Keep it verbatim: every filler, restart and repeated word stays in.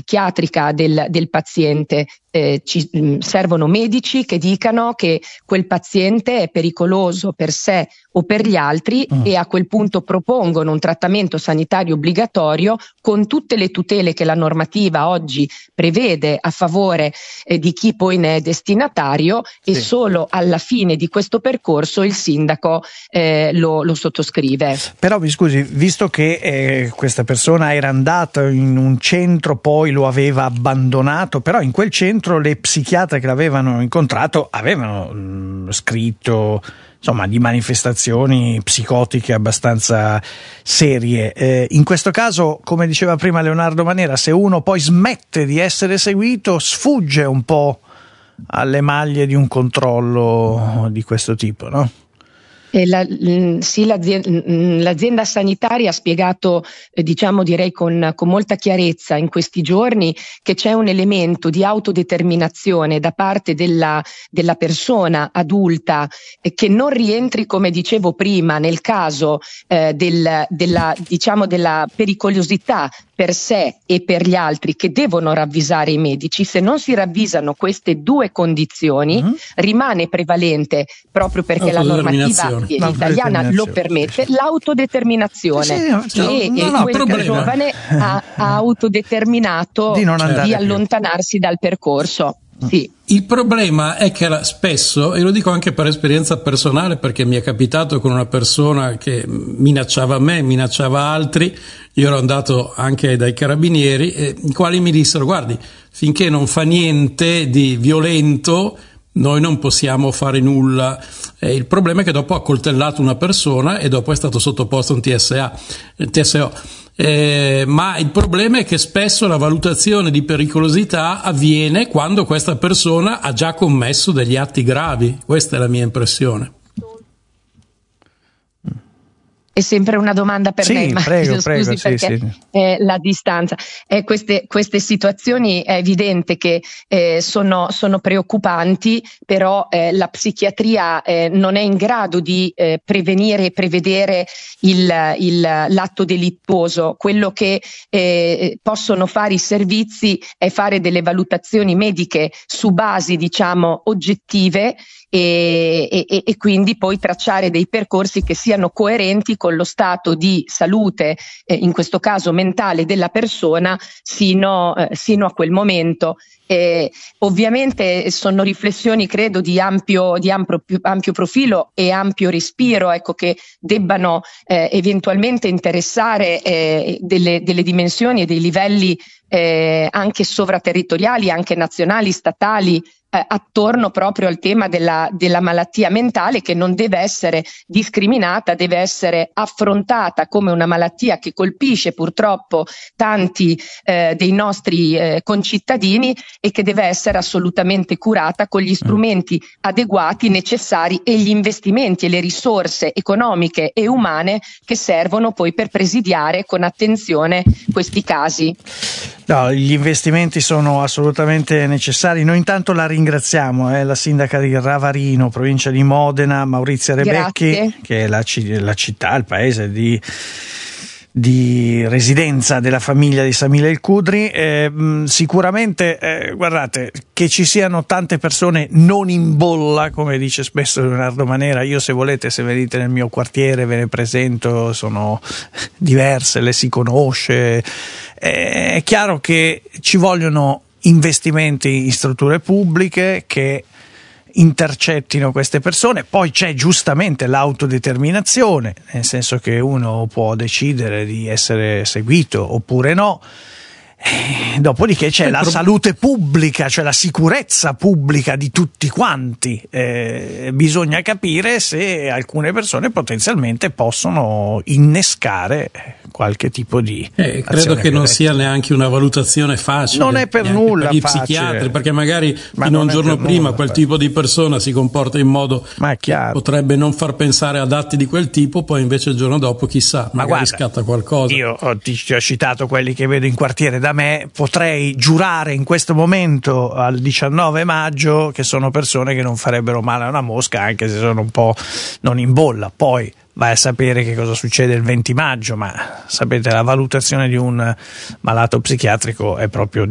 psichiatrica del, del paziente. Eh, ci mh, servono medici che dicano che quel paziente è pericoloso per sé o per gli altri mm. e a quel punto propongono un trattamento sanitario obbligatorio con tutte le tutele che la normativa oggi prevede a favore eh, di chi poi ne è destinatario, sì. E solo alla fine di questo percorso il sindaco eh, lo, lo sottoscrive. Però mi scusi, visto che eh, questa persona era andata in un centro, poi lo aveva abbandonato, però in quel centro le psichiatre che l'avevano incontrato avevano mh, scritto insomma di manifestazioni psicotiche abbastanza serie. Eh, in questo caso, come diceva prima Leonardo Manera, se uno poi smette di essere seguito, sfugge un po' alle maglie di un controllo di questo tipo, no? Eh, la, sì, l'azienda, l'azienda sanitaria ha spiegato, eh, diciamo direi con, con molta chiarezza in questi giorni, che c'è un elemento di autodeterminazione da parte della, della persona adulta eh, che non rientri, come dicevo prima, nel caso eh, del, della, diciamo della pericolosità per sé e per gli altri, che devono ravvisare i medici. Se non si ravvisano queste due condizioni, mm-hmm. rimane prevalente, proprio perché la normativa italiana lo permette, l'autodeterminazione. Sì, sì, no, e, no, no, quel giovane ha, ha autodeterminato di, non di allontanarsi dal percorso. Sì. Il problema è che spesso, e lo dico anche per esperienza personale, perché mi è capitato con una persona che minacciava me, minacciava altri, io ero andato anche dai carabinieri, eh, i quali mi dissero: guardi, finché non fa niente di violento noi non possiamo fare nulla. Eh, il problema è che dopo ha coltellato una persona e dopo è stato sottoposto a un T S A, T S O. Eh, ma il problema è che spesso la valutazione di pericolosità avviene quando questa persona ha già commesso degli atti gravi. Questa è la mia impressione. È sempre una domanda per sì, me, ma prego, scusi prego, perché sì, sì. Eh, la distanza. Eh, queste, queste situazioni è evidente che eh, sono, sono preoccupanti, però eh, la psichiatria eh, non è in grado di eh, prevenire e prevedere il, il, l'atto delittuoso. Quello che eh, possono fare i servizi è fare delle valutazioni mediche su basi, diciamo, oggettive, E, e, e quindi poi tracciare dei percorsi che siano coerenti con lo stato di salute, eh, in questo caso mentale, della persona sino, eh, sino a quel momento. Eh, ovviamente sono riflessioni, credo, di ampio, di ampio, ampio profilo e ampio respiro, ecco, che debbano eh, eventualmente interessare eh, delle, delle dimensioni e dei livelli eh, anche sovraterritoriali, anche nazionali, statali, eh, attorno proprio al tema della, della malattia mentale, che non deve essere discriminata, deve essere affrontata come una malattia che colpisce purtroppo tanti eh, dei nostri eh, concittadini, e che deve essere assolutamente curata con gli strumenti adeguati, necessari, e gli investimenti e le risorse economiche e umane che servono poi per presidiare con attenzione questi casi. No, gli investimenti sono assolutamente necessari. Noi intanto la ringraziamo, eh, la sindaca di Ravarino, provincia di Modena, Maurizia Rebecchi. Grazie. Che è la, la città, il paese di di residenza della famiglia di Samila El Kudri. Eh, sicuramente eh, guardate, che ci siano tante persone non in bolla, come dice spesso Leonardo Manera. Io, se volete, se venite nel mio quartiere ve ne presento, sono diverse, le si conosce. Eh, è chiaro che ci vogliono investimenti in strutture pubbliche che intercettino queste persone. Poi c'è giustamente l'autodeterminazione, nel senso che uno può decidere di essere seguito oppure no. Eh, dopodiché c'è la salute pubblica, cioè la sicurezza pubblica di tutti quanti. Eh, bisogna capire se alcune persone potenzialmente possono innescare qualche tipo di eh, credo che non sia neanche una valutazione facile. Non è per nulla per gli facile. Psichiatri, perché magari Ma fino a un giorno prima nulla, quel poi. tipo di persona si comporta in modo Ma è chiaro. potrebbe non far pensare ad atti di quel tipo, poi invece il giorno dopo chissà, Ma magari guarda, scatta qualcosa. Io ho, ti, ti ho citato quelli che vedo in quartiere da me, potrei giurare in questo momento al diciannove maggio che sono persone che non farebbero male a una mosca, anche se sono un po' non in bolla. Poi vai a sapere che cosa succede il venti maggio, ma sapete, la valutazione di un malato psichiatrico è proprio